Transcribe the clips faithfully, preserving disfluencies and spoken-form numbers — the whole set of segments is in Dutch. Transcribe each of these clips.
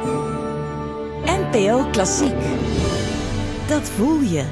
N P O Klassiek. Dat voel je.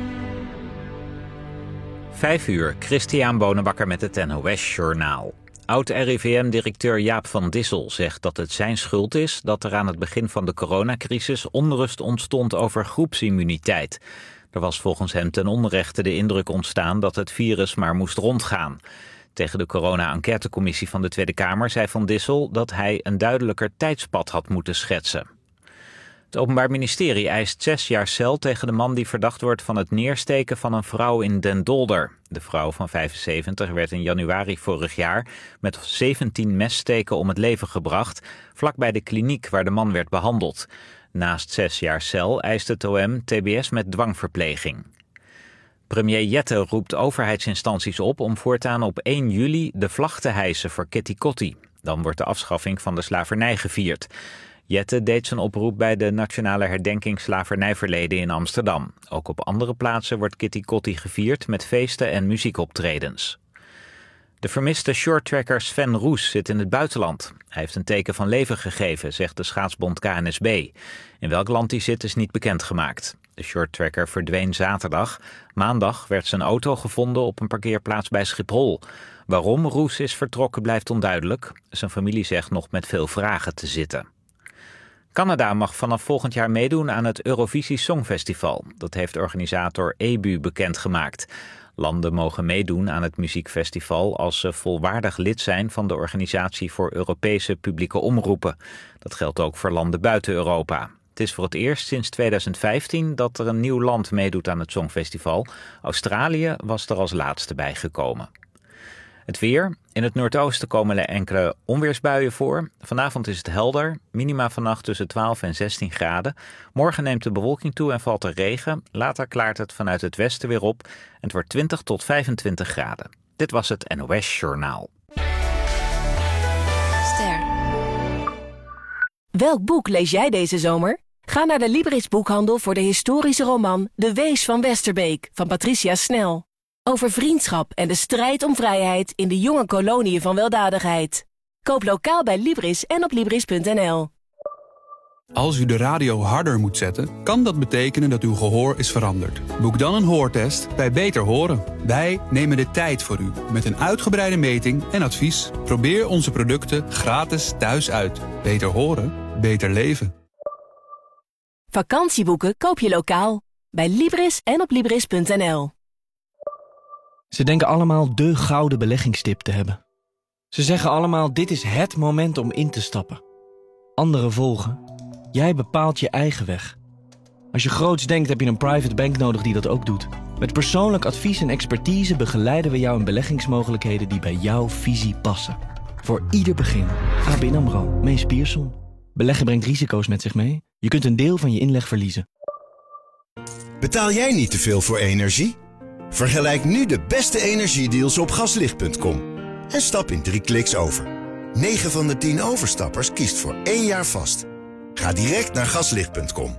Vijf uur, Christian Bonenbakker met het N O S-journaal. Oud-R I V M-directeur Jaap van Dissel zegt dat het zijn schuld is dat er aan het begin van de coronacrisis onrust ontstond over groepsimmuniteit. Er was volgens hem ten onrechte de indruk ontstaan dat het virus maar moest rondgaan. Tegen de corona-enquêtecommissie van de Tweede Kamer zei Van Dissel dat hij een duidelijker tijdspad had moeten schetsen. Het Openbaar Ministerie eist zes jaar cel tegen de man die verdacht wordt van het neersteken van een vrouw in Den Dolder. De vrouw van vijfenzeventig werd in januari vorig jaar met zeventien messteken om het leven gebracht, vlakbij de kliniek waar de man werd behandeld. Naast zes jaar cel eist het O M T B S met dwangverpleging. Premier Jette roept overheidsinstanties op om voortaan op één juli de vlag te hijsen voor Kitty Kotti. Dan wordt de afschaffing van de slavernij gevierd. Jette deed zijn oproep bij de Nationale Herdenking Slavernijverleden in Amsterdam. Ook op andere plaatsen wordt Kitty Kotti gevierd met feesten en muziekoptredens. De vermiste shorttracker Sven Roes zit in het buitenland. Hij heeft een teken van leven gegeven, zegt de schaatsbond K N S B. In welk land hij zit is niet bekendgemaakt. De shorttracker verdween zaterdag. Maandag werd zijn auto gevonden op een parkeerplaats bij Schiphol. Waarom Roes is vertrokken blijft onduidelijk. Zijn familie zegt nog met veel vragen te zitten. Canada mag vanaf volgend jaar meedoen aan het Eurovisie Songfestival. Dat heeft organisator E B U bekendgemaakt. Landen mogen meedoen aan het muziekfestival als ze volwaardig lid zijn van de Organisatie voor Europese Publieke Omroepen. Dat geldt ook voor landen buiten Europa. Het is voor het eerst sinds tweeduizend vijftien dat er een nieuw land meedoet aan het Songfestival. Australië was er als laatste bijgekomen. Het weer. In het noordoosten komen er enkele onweersbuien voor. Vanavond is het helder. Minima vannacht tussen twaalf en zestien graden. Morgen neemt de bewolking toe en valt er regen. Later klaart het vanuit het westen weer op. En het wordt twintig tot vijfentwintig graden. Dit was het N O S-journaal. Ster. Welk boek lees jij deze zomer? Ga naar de Libris boekhandel voor de historische roman De Wees van Westerbeek van Patricia Snel. Over vriendschap en de strijd om vrijheid in de jonge koloniën van weldadigheid. Koop lokaal bij Libris en op Libris punt N L. Als u de radio harder moet zetten, kan dat betekenen dat uw gehoor is veranderd. Boek dan een hoortest bij Beter Horen. Wij nemen de tijd voor u met een uitgebreide meting en advies. Probeer onze producten gratis thuis uit. Beter horen, beter leven. Vakantieboeken koop je lokaal bij Libris en op Libris punt N L. Ze denken allemaal de gouden beleggingstip te hebben. Ze zeggen allemaal, dit is het moment om in te stappen. Anderen volgen. Jij bepaalt je eigen weg. Als je groots denkt, heb je een private bank nodig die dat ook doet. Met persoonlijk advies en expertise begeleiden we jou in beleggingsmogelijkheden die bij jouw visie passen. Voor ieder begin. A B N AMRO, Mees Pierson. Beleggen brengt risico's met zich mee. Je kunt een deel van je inleg verliezen. Betaal jij niet te veel voor energie? Vergelijk nu de beste energiedeals op gaslicht punt com. En stap in drie kliks over. negen van de tien overstappers kiest voor één jaar vast. Ga direct naar gaslicht punt com.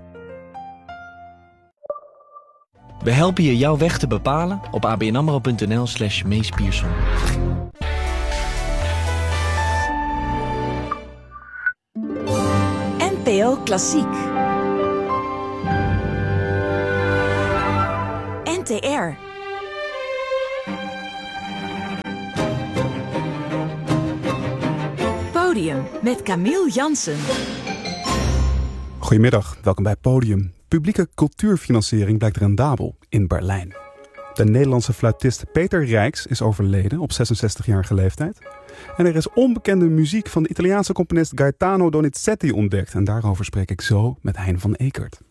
We helpen je jouw weg te bepalen op abnamro.nl slash Mees Pierson. N P O Klassiek. N T R. Podium met Camille Jansen. Goedemiddag, welkom bij Podium. Publieke cultuurfinanciering blijkt rendabel in Berlijn. De Nederlandse fluitist Peter Rijks is overleden op zesenzestigjarige leeftijd. En er is onbekende muziek van de Italiaanse componist Gaetano Donizetti ontdekt. En daarover spreek ik zo met Hein van Ekert.